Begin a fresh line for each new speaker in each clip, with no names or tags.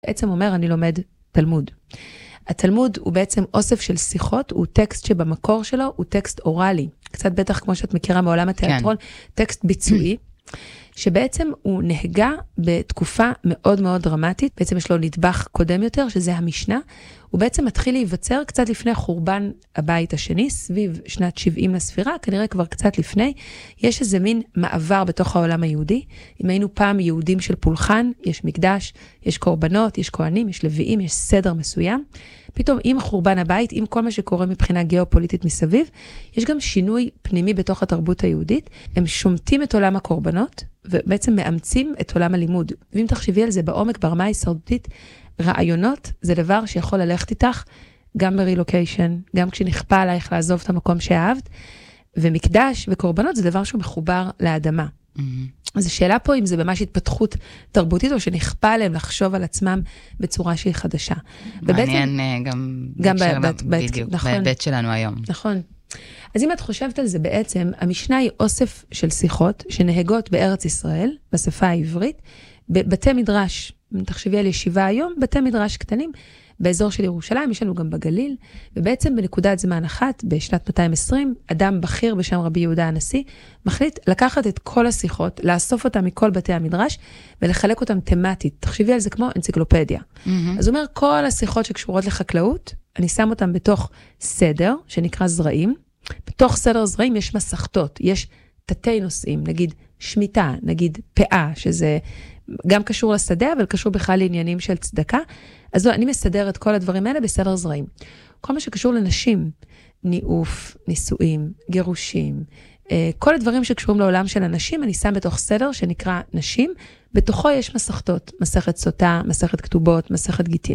בעצם אומר, אני לומד תלמוד. התלמוד הוא בעצם אוסף של שיחות, הוא טקסט שבמקור שלו הוא טקסט אורלי, קצת בטח כמו שאת מכירה מעולם התיאטרון, טקסט ביצועי, שבעצם הוא נהגה בתקופה מאוד מאוד דרמטית, בעצם יש לו נדבך קודם יותר, שזה המשנה, הוא בעצם מתחיל להיווצר קצת לפני חורבן הבית השני, סביב שנת 70 לספירה, כנראה כבר קצת לפני, יש איזה מין מעבר בתוך העולם היהודי, אם היינו פעם יהודים של פולחן, יש מקדש, יש קורבנות, יש כהנים, יש לוויים, יש סדר מסוים, פתאום עם חורבן הבית, עם כל מה שקורה מבחינה גיאופוליטית מסביב, יש גם שינוי פנימי בתוך התרבות היהודית, הם שומטים את עולם הקורבנות, ובעצם מאמצים את עולם הלימוד. ואם תחשבי על זה בעומק, ברמה ההישרדותית, רעיונות זה דבר שיכול ללכת איתך, גם ברילוקיישן, גם כשנכפה עלייך לעזוב את המקום שאהבת, ומקדש וקורבנות זה דבר שהוא מחובר לאדמה. אז השאלה פה אם זה ממש התפתחות תרבותית, או שנכפה עליהם לחשוב על עצמם בצורה שהיא חדשה.
מעניין גם בהיבט שלנו היום.
נכון. אז אם את חושבת על זה בעצם, המשנה היא אוסף של שיחות שנהגות בארץ ישראל, בשפה העברית, בבתי מדרש, אם תחשבי על ישיבה היום, בתי מדרש קטנים, באזור של ירושלים, יש לנו גם בגליל, ובעצם בנקודת זמן אחת, בשנת 220, אדם בכיר בשם רבי יהודה הנשיא, מחליט לקחת את כל השיחות, לאסוף אותם מכל בתי המדרש, ולחלק אותם תמטית. תחשבי על זה כמו אנציקלופדיה. אז הוא אומר, כל השיחות שקשורות לחקלאות, אני שם אותם בתוך סדר, שנקרא זרעים. בתוך סדר זרעים יש מסכתות, יש תתי נושאים, נגיד שמיטה, נגיד פאה, שזה גם קשור לשדה, אבל קשור בכלל לעניינים של צדקה. אז לא, אני מסדר את כל הדברים האלה בסדר זרעים. כל מה שקשור לנשים, ניאוף, נישואים, גירושים, כל הדברים שקשורים לעולם של הנשים, אני שם בתוך סדר שנקרא נשים, בתוכו יש מסכתות, מסכת סוטה, מסכת כתובות, מסכת גיטין.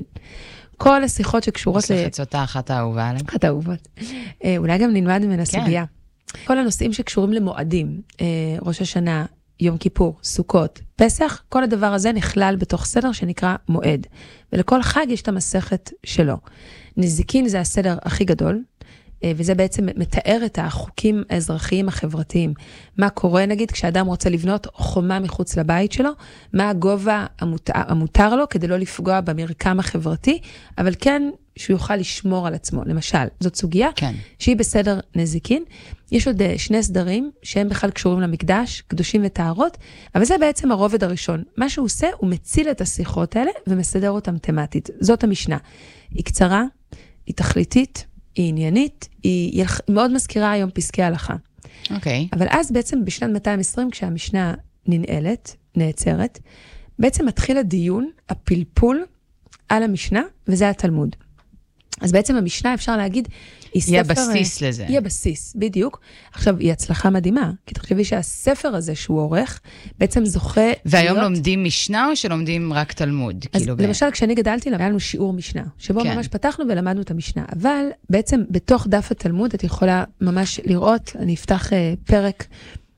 כל השיחות שקשורות
מסכת סוטה, אחת האהובה עליהם.
אחת האהובות. אולי גם נלמד ממנה סוגיה. כל הנושאים שקשורים למועדים, ראש השנה, יום כיפור, סוכות, פסח, כל הדבר הזה נכלל בתוך סדר שנקרא מועד. ולכל חג יש את המסכת שלו. נזיקין זה הסדר הכי גדול, וזה בעצם מתאר את החוקים האזרחיים החברתיים. מה קורה, נגיד, כשאדם רוצה לבנות חומה מחוץ לבית שלו, מה הגובה המותר לו כדי לא לפגוע במרקם החברתי, אבל כן שהוא יוכל לשמור על עצמו. למשל, זאת סוגיה שהיא בסדר נזיקין. יש עוד שני סדרים שהם בכלל קשורים למקדש, קדושים וטהרות, אבל זה בעצם הרובד הראשון. מה שהוא עושה, הוא מציל את השיחות האלה ומסדר אותם תמטית. זאת המשנה. היא קצרה, היא תכליתית, היא עניינית, היא מאוד מזכירה היום פסקי הלכה.
אוקיי.
אבל אז בעצם בשנת 220, כשהמשנה ננעלת, נעצרת, בעצם מתחיל הדיון, הפלפול על המשנה, וזה התלמוד. אז בעצם המשנה, אפשר להגיד, היא ספר...
יהיה בסיס לזה.
יהיה בסיס, בדיוק. עכשיו, היא הצלחה מדהימה, כי תחשבי שהספר הזה שהוא עורך, בעצם זוכה...
והיום לומדים משנה או שלומדים רק תלמוד?
אז למשל, כשאני גדלתי, היה לנו שיעור משנה, שבו ממש פתחנו ולמדנו את המשנה, אבל בעצם בתוך דף התלמוד, את יכולה ממש לראות, אני אפתח פרק,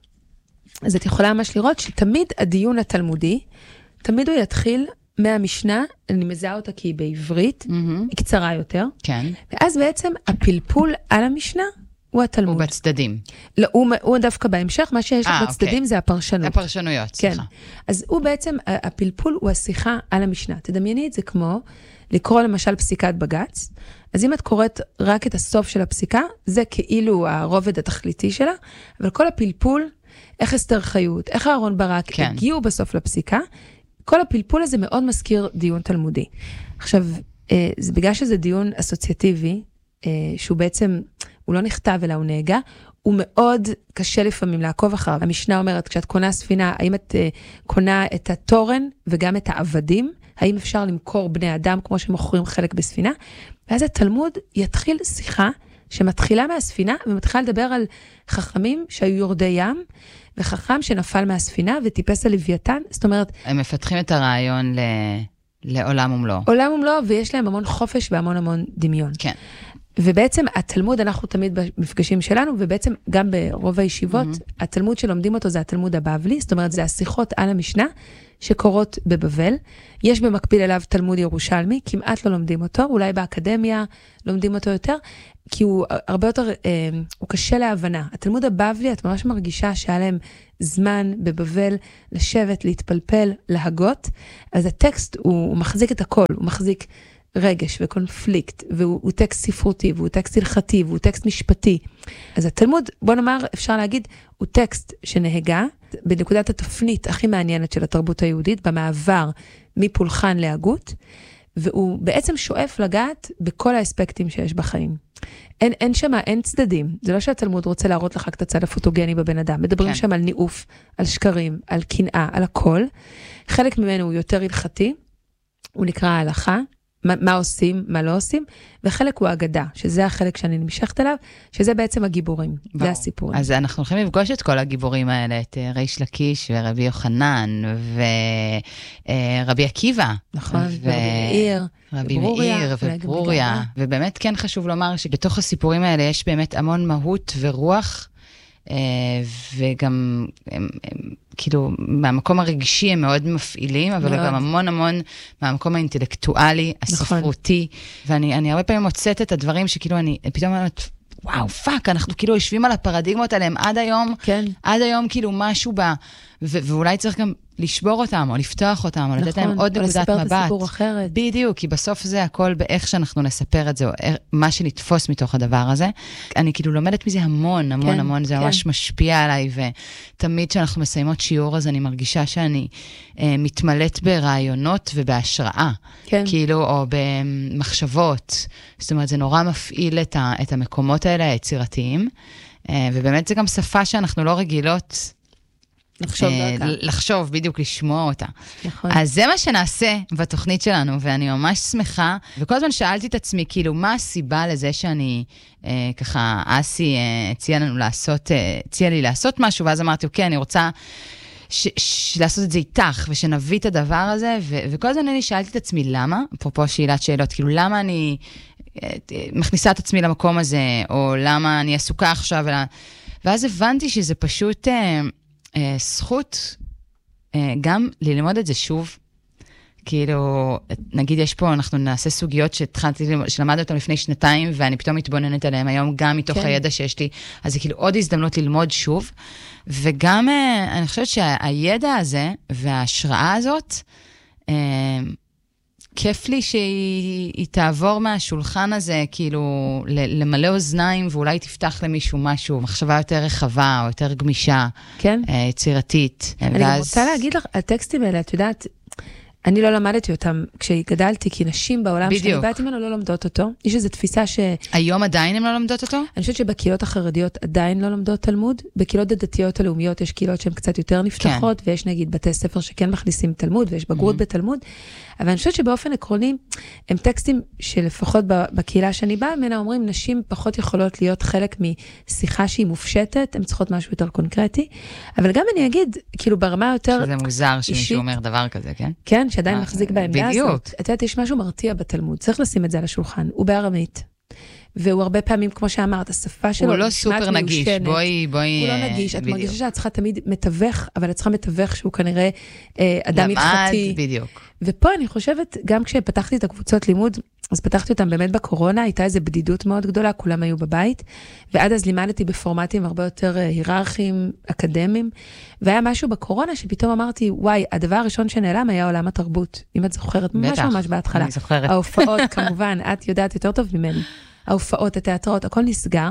אז את יכולה ממש לראות שתמיד הדיון התלמודי, תמיד הוא יתחיל מהמשנה, אני מזהה אותה כי היא בעברית, היא קצרה יותר.
כן.
ואז בעצם הפלפול על המשנה הוא התלמוד.
הוא בצדדים.
לא, הוא דווקא בהמשך, מה שיש בצדדים זה הפרשנות.
הפרשנויות, סליחה.
כן. אז הוא בעצם, הפלפול הוא השיחה על המשנה. תדמייני את זה כמו לקרוא למשל פסיקת בגץ, אז אם את קוראת רק את הסוף של הפסיקה, זה כאילו הרובד התכליתי שלה, אבל כל הפלפול, איך אסתר חיות, איך אהרון ברק, הגיעו בסוף לפסיקה, כל הפלפול הזה מאוד מזכיר דיון תלמודי. עכשיו, זה בגלל שזה דיון אסוציאטיבי, שהוא בעצם, הוא לא נכתב אלא הוא נהגה, הוא מאוד קשה לפעמים לעקוב אחריו. המשנה אומרת, כשאת קונה ספינה, האם את קונה את התורן וגם את העבדים? האם אפשר למכור בני אדם כמו שמוכרים חלק בספינה? ואז התלמוד יתחיל שיחה שמתחילה מהספינה, ומתחילה לדבר על חכמים שהיו יורדי ים, וחכם שנפל מהספינה וטיפס על לוויתן, זאת אומרת...
הם מפתחים את הרעיון לעולם ומלואו.
עולם ומלואו, ויש להם המון חופש והמון המון דמיון.
כן.
ובעצם התלמוד, אנחנו תמיד במפגשים שלנו, ובעצם גם ברוב הישיבות, התלמוד שלומדים אותו זה התלמוד הבבלי, זאת אומרת, זה השיחות על המשנה, שקורות בבבל. יש במקביל אליו תלמוד ירושלמי, כמעט לא לומדים אותו, אולי באקדמיה לומדים אותו יותר, כי הוא הרבה יותר, הוא קשה להבנה. התלמוד הבבלי, את ממש מרגישה שהיה להם זמן בבבל, לשבת, להתפלפל, להגות, אז הטקסט הוא מחזיק את הכל, הוא מחזיק רגש וקונפליקט, והוא טקסט ספרותי, והוא טקסט הלכתי, והוא טקסט משפטי. אז התלמוד, בוא נאמר, אפשר להגיד, הוא טקסט שנהגה בנקודת התפנית הכי מעניינת של התרבות היהודית, במעבר מפולחן להגות, והוא בעצם שואף לגעת בכל האספקטים שיש בחיים. אין שמה, אין צדדים. זה לא שהתלמוד רוצה להראות לך את הצד הפוטוגני בבן אדם. מדברים שם על ניאוף, על שקרים, על קנאה, על הכל. חלק ממנו הוא יותר הלכתי, הוא נקרא ההלכה, מה עושים, מה לא עושים, וחלק הוא אגדה, שזה החלק שאני נמשכת אליו, שזה בעצם הגיבורים, זה הסיפור.
אז אנחנו הולכים לפגוש את כל הגיבורים האלה, את ריש לקיש ורבי יוחנן, ורבי עקיבא.
נכון, ורבי מאיר,
וברוריה. ובאמת כן חשוב לומר שבתוך הסיפורים האלה יש באמת המון מהות ורוח, וגם כאילו מהמקום הרגשי הם מאוד מפעילים, אבל גם המון מהמקום האינטלקטואלי, הספרותי, ואני הרבה פעמים מוצאת את הדברים שכאילו אני פתאום אומרת, וואו, פאק, אנחנו כאילו יושבים על הפרדיגמות עליהם עד היום כאילו משהו ואולי צריך גם לשבור אותם, או לפתוח אותם, או לתת להם עוד נקודת מבט. או לספר את הסיפור אחרת. בדיוק, כי בסוף זה הכל באיך שאנחנו נספר את זה, או מה שנתפוס מתוך הדבר הזה. אני כאילו לומדת מזה המון, זה ממש משפיע עליי, ותמיד כשאנחנו מסיימות שיעור, אז אני מרגישה שאני מתמלאת ברעיונות ובהשראה. כאילו, או במחשבות. זאת אומרת, זה נורא מפעיל את המקומות האלה, היצירתיים, ובאמת זה גם שפה שאנחנו לא רגילות לחשוב, בדיוק לשמוע אותה. נכון. אז זה מה שנעשה בתוכנית שלנו, ואני ממש שמחה, וכל הזמן שאלתי את עצמי, כאילו, מה הסיבה לזה שאני, ככה, אסי הציע לי לעשות משהו, ואז אמרתי, אוקיי, אני רוצה לעשות את זה איתך, ושנביא את הדבר הזה, וכל הזמן אני שאלתי את עצמי, למה? אפרופו שאלת שאלות, כאילו, למה אני מכניסה את עצמי למקום הזה, או למה אני עסוקה עכשיו, ואז הבנתי שזה פשוט זכות גם ללמוד את זה שוב, כאילו, נגיד יש פה, אנחנו נעשה סוגיות שלמדתי אותן לפני 2 ואני פתאום מתבוננת עליהן היום, גם מתוך הידע שיש לי, אז זה כאילו עוד הזדמנות ללמוד שוב, וגם אני חושבת שהידע הזה וההשראה הזאת, כיף לי שהיא תעבור מהשולחן הזה, כאילו, למלא אוזניים, ואולי תפתח למישהו משהו, מחשבה יותר רחבה, או יותר גמישה, יצירתית.
אני גם רוצה להגיד לך, הטקסטים האלה, את יודעת, אני לא למדתי אותם כשגדלתי, כי נשים בעולם שאני באתי ממנו לא לומדות אותו. יש איזו תפיסה
היום עדיין הן לא לומדות אותו?
אני חושבת שבקהילות החרדיות עדיין לא לומדות תלמוד. בקהילות הדתיות הלאומיות יש קהילות שהן קצת יותר נפתחות, ויש נגיד בתי ספר שכן מכניסים תלמוד, ויש בגרות בתלמוד. אבל אני חושבת שבאופן עקרוני, הם טקסטים שלפחות בקהילה שאני באה ממנה, אומרים, נשים פחות יכולות להיות חלק משיחה שהיא מופשטת, הן צריכות משהו יותר קונקרטי. אבל גם אני אגיד, כאילו ברמה יותר
שזה מוזר שמישהו אומר דבר כזה, כן?
כן, שעדיין מחזיק בעמדה הזאת. את יודעת, יש משהו מרתיע בתלמוד, צריך לשים את זה על השולחן. הוא בארמית. והוא הרבה פעמים, כמו שאמרת, השפה שלו
הוא לא סופר נגיש, בואי...
הוא לא נגיש, את מרגישה שאת צריכה תמיד מתווך, אבל את צריכה מתווך שהוא כנראה אדם מתחתי.
בדיוק.
ופה אני חושבת, גם כשפתחתי את הקבוצות לימוד, אז פתחתי אותם באמת בקורונה, הייתה איזו בדידות מאוד גדולה, כולם היו בבית, ועד אז לימדתי בפורמטים הרבה יותר היררכיים, אקדמיים, והיה משהו בקורונה שפתאום אמרתי, וואי, הדבר הראשון שנעלם היה עולם התרבות, אם את זוכרת, ממש בהתחלה.
אני זוכרת.
ההופעות, כמובן, את יודעת יותר טוב ממני. ההופעות, התיאטראות, הכל נסגר,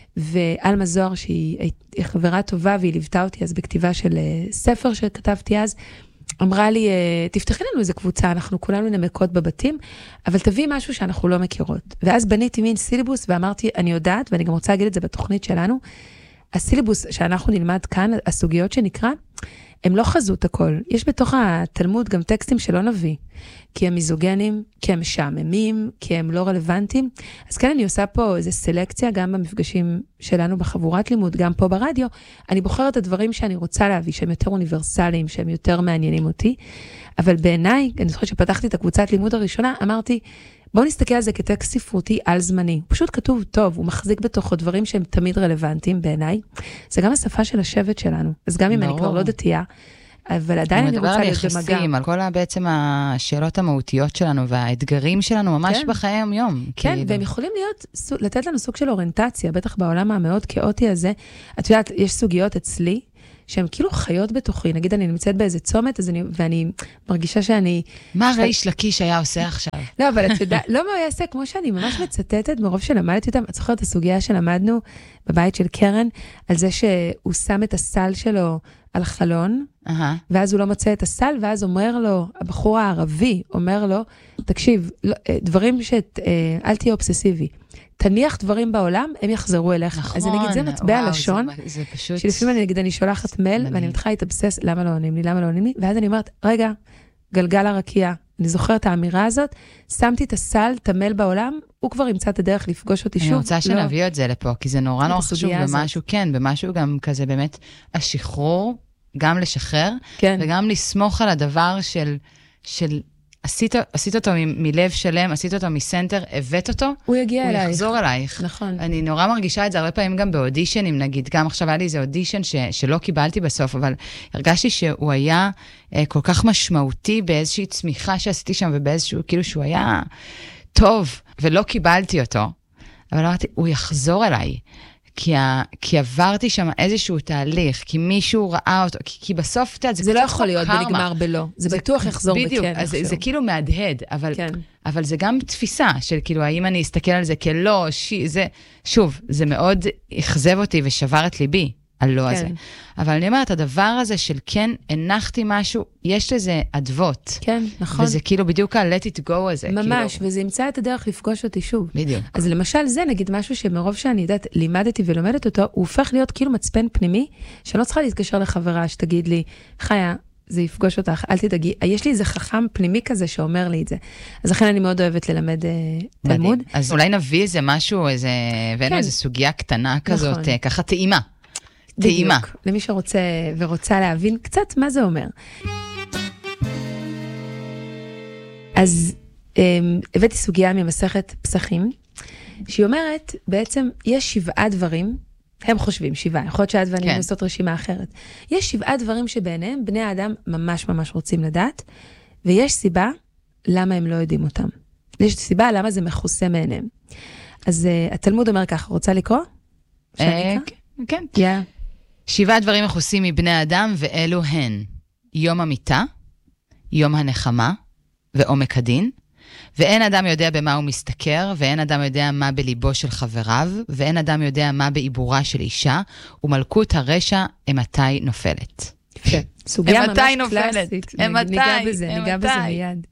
ואלמה זוהר, שהיא חברה טובה, והיא ליוותה אותי אז בכתיבה של ספר שכתבתי אז, אמרה לי, תפתחי לנו איזה קבוצה, אנחנו כולנו נמקות בבתים, אבל תביאי משהו שאנחנו לא מכירות. ואז בניתי מין סילבוס, ואמרתי, אני יודעת, ואני גם רוצה להגיד את זה בתוכנית שלנו, הסילבוס שאנחנו נלמד כאן, הסוגיות שנקרא, הם לא חזות הכל. יש בתוך התלמוד גם טקסטים שלא נביא, כי הם מיזוגנים, כי הם משעממים, כי הם לא רלוונטיים. אז כן, אני עושה פה איזו סלקציה, גם במפגשים שלנו בחבורת לימוד, גם פה ברדיו. אני בוחרת את הדברים שאני רוצה להביא, שהם יותר אוניברסליים, שהם יותר מעניינים אותי. אבל בעיניי, אני זוכרת שפתחתי את הקבוצת לימוד הראשונה, אמרתי, בואו נסתכל על זה כטקסט ספרותי על זמני. הוא פשוט כתוב טוב, הוא מחזיק בתוכו דברים שהם תמיד רלוונטיים בעיניי. זה גם השפה של השבט שלנו. אז גם אם אני כבר לא דתייה, אבל עדיין אני רוצה להיות במגע.
יחסים, על כל בעצם השאלות המהותיות שלנו, והאתגרים שלנו ממש בחיי היום.
כן, והם יכולים לתת לנו סוג של אוריינטציה, בטח בעולם המאוד כאוטי הזה. את יודעת, יש סוגיות אצלי, שהן כאילו חיות בתוכי. נגיד, אני נמצאת באיזה צומת, ואני מרגישה שאני...
מה ריש לקיש היה עושה עכשיו?
לא, אבל אתה יודע, לא מה הוא יעשה, כמו שאני ממש מצטטת, מרוב שלמדתי אותם, את זוכרת את הסוגיה שלמדנו בבית של קרן, על זה שהוא שם את הסל שלו על חלון, ואז הוא לא מוצא את הסל, ואז אומר לו, הבחור הערבי אומר לו, תקשיב, דברים אל תהיה אובססיבי. תניח דברים בעולם, הם יחזרו אליך.
נכון,
אז אני אגיד, זה מטבע לשון,
זה פשוט...
שלפעמים אני שולחת מייל, ואני מתחילה להתאבסס, למה לא עונים לי? ואז אני אומרת, רגע, גלגל הרקיע, אני זוכרת את האמירה הזאת, שמתי את הסל, את המייל בעולם, הוא כבר ימצא את הדרך לפגוש אותי שוב.
אני רוצה שנביא את זה לפה, כי זה נורא נורא חשוב במשהו, כן, במשהו גם כזה באמת השחרור, גם לשחרר, וגם לסמוך על הדבר של עשית אותו מלב שלם, עשית אותו מסנטר, הבאת אותו,
הוא יגיע אלייך.
הוא יחזור אלייך.
נכון.
אני נורא מרגישה את זה הרבה פעמים גם באודישנים, נגיד, גם עכשיו היה לי איזה אודישן שלא קיבלתי בסוף, אבל הרגשתי שהוא היה כל כך משמעותי באיזושהי צמיחה שעשיתי שם, ובאיזשהו, כאילו שהוא היה טוב, ולא קיבלתי אותו. אבל אמרתי, הוא יחזור אליי. כי עברתי שם איזשהו תהליך, כי מישהו ראה אותו, כי בסוף,
זה לא יכול להיות בנגמר בלא, זה בטוח יחזור בכן.
בדיוק, אז זה כאילו מהדהד, אבל זה גם תפיסה של כאילו, האם אני אסתכל על זה כלא, שוב, זה מאוד אכזב אותי ושבר את ליבי, הלא הזה. אבל אני אומרת, הדבר הזה של כן, הנחתי משהו, יש לזה עדבות.
כן, נכון.
וזה כאילו בדיוק ה-let it go הזה.
ממש, וזה ימצא את הדרך לפגוש אותי שוב.
בדיוק.
אז למשל זה, נגיד משהו שמרוב שאני יודעת, לימדתי ולומדת אותו, הוא הופך להיות כאילו מצפן פנימי, שאני לא צריכה להתקשר לחברה שתגיד לי, חיה, זה יפגוש אותך, אל תדאגי. יש לי איזה חכם פנימי כזה שאומר לי את זה. אז לכן אני מאוד אוהבת ללמד תלמוד.
אז אולי נביא איזה משהו, ואין איזה סוגיה קטנה כזאת, ככה טעימה.
בדיוק, למי שרוצה ורוצה להבין קצת מה זה אומר. אז הבאתי סוגיה ממסכת פסחים, שהיא אומרת, בעצם יש 7 דברים, הם חושבים 7, יכול להיות שעד ואני עושות רשימה אחרת. יש 7 דברים שבעיניהם בני האדם ממש ממש רוצים לדעת, ויש סיבה למה הם לא יודעים אותם. יש סיבה למה זה מכוסה מעיניהם. אז התלמוד אומר ככה, רוצה לקרוא?
כן. 7 דברים מכוסים מבני האדם, ואלו הן יום המיטה, יום הנחמה, ועומק הדין, ואין אדם יודע במה הוא מסתכר, ואין אדם יודע מה בליבו של חבריו, ואין אדם יודע מה בעיבורה של אישה, ומלכות הרשע אמתי נופלת.
סוגיה ממש קלאסית. ניגע בזה מיד.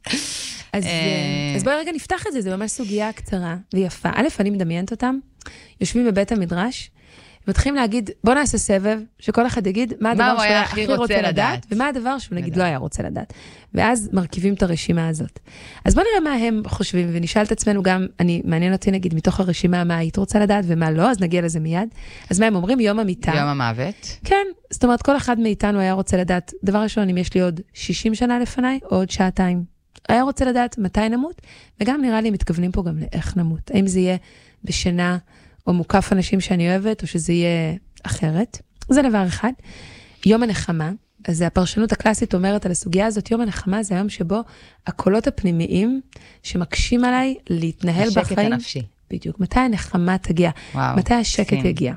אז בואי רגע נפתח את זה, זה ממש סוגיה קצרה ויפה. א', אני מדמיינת אותם, יושבים בבית המדרש, מתחילים להגיד, בוא נעשה סבב, שכל אחד יגיד מה הדבר שהוא היה הכי רוצה לדעת, ומה הדבר שהוא נגיד לא היה רוצה לדעת. ואז מרכיבים את הרשימה הזאת. אז בוא נראה מה הם חושבים, ונשאל את עצמנו גם, מעניין אותי נגיד מתוך הרשימה מה היית רוצה לדעת ומה לא, אז נגיע לזה מיד. אז מה הם אומרים? יום המיטה.
יום המוות.
כן, זאת אומרת, כל אחד מאיתנו היה רוצה לדעת, דבר ראשון, אם יש לי עוד 60 שנה לפניי, או עוד שעתיים. היה רוצה לדעת מתי נמות, וגם נראה לי מתכוונים פה גם לאיך נמות. האם זה יהיה בשינה, או מוקף אנשים שאני אוהבת, או שזה יהיה אחרת. זה דבר אחד. יום הנחמה, אז הפרשנות הקלאסית אומרת על הסוגיה הזאת, יום הנחמה זה היום שבו הקולות הפנימיים שמקשים עליי להתנהל בחיים.
השקט הנפשי.
בדיוק. מתי הנחמה תגיע? מתי השקט יגיע?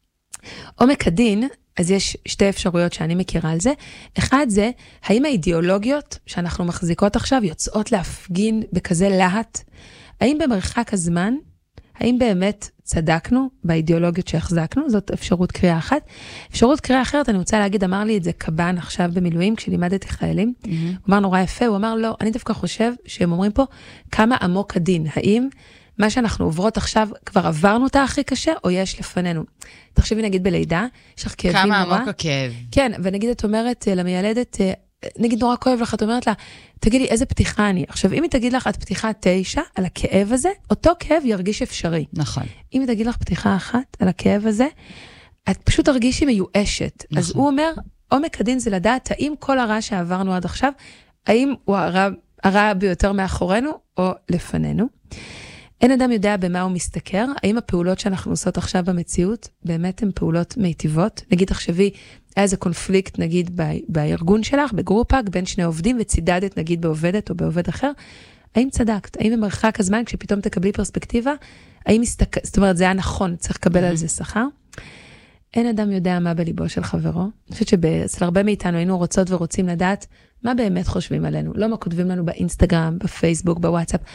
עומק הדין, אז יש 2 אפשרויות שאני מכירה על זה. אחד זה, האם האידיאולוגיות שאנחנו מחזיקות עכשיו יוצאות להפגין בכזה להט? האם במרחק הזמן, האם באמת צדקנו באידיאולוגיות שהחזקנו? זאת אפשרות קריאה אחת. אפשרות קריאה אחרת, אני רוצה להגיד, אמר לי את זה קבן עכשיו במילואים, כשלימדתי חיילים. הוא אמר נורא יפה, הוא אמר לא, אני דווקא חושב שהם אומרים פה, כמה עמוק הדין. האם מה שאנחנו עוברות עכשיו, כבר עברנו את הכי קשה, או יש לפנינו? תחשבי נגיד בלידה, יש לך כאבים נורא.
כמה עמוק הכאב.
כן, ונגיד את אומרת למיילדת, נגיד נורא כואב לך, את אומרת לה, תגידי איזה פתיחה אני. עכשיו, אם היא תגיד לך, את פתיחה 9 על הכאב הזה, אותו כאב ירגיש אפשרי.
נכון.
אם היא תגיד לך פתיחה 1 על הכאב הזה, את פשוט תרגישי מיואשת. נכון. אז הוא אומר, עומק הדין זה לדעת, האם כל הרע שעברנו עד עכשיו, האם הוא הרע ביותר מאחורינו, או לפנינו. אין אדם יודע במה הוא מסתכר, האם הפעולות שאנחנו עושות עכשיו במציאות, באמת הן פעולות מיטיבות. נגיד, תחשבי, היה איזה קונפליקט, נגיד, בארגון שלך, בגרופק, בין 2 עובדים, וצידדת, נגיד, בעובדת או בעובד אחר. האם צדקת? האם במרחק הזמן, כשפתאום תקבלי פרספקטיבה, זאת אומרת, זה היה נכון, צריך לקבל על זה שכר. אין אדם יודע מה בליבו של חברו. אני חושבת שאצל הרבה מאיתנו היינו רוצות ורוצים לדעת מה באמת חושבים עלינו. לא מה כותבים לנו באינסטגרם, בפייסבוק, בוואטסאפ,